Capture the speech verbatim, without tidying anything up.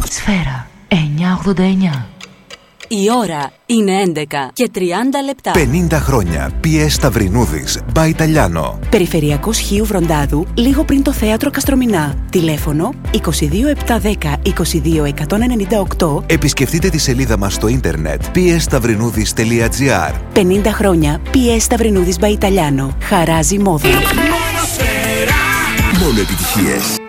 Σφαίρα εννιακόσια ογδόντα εννιά. Η ώρα είναι έντεκα και τριάντα λεπτά. πενήντα χρόνια πι ες Σταυρινούδης, Μπα Ιταλιάνο. Περιφερειακός Χίου Βροντάδου, λίγο πριν το θέατρο Καστρομηνά. Τηλέφωνο είκοσι δύο επτακόσια δέκα είκοσι δύο εκατόν ενενήντα οκτώ. Επισκεφτείτε τη σελίδα μας στο ίντερνετ πι ες σταυρινούδης τελεία τζι άρ. πενήντα χρόνια πι ες Σταυρινούδης Μπα Ιταλιάνο. Χαράζει μόδα. Μόνο επιτυχίες.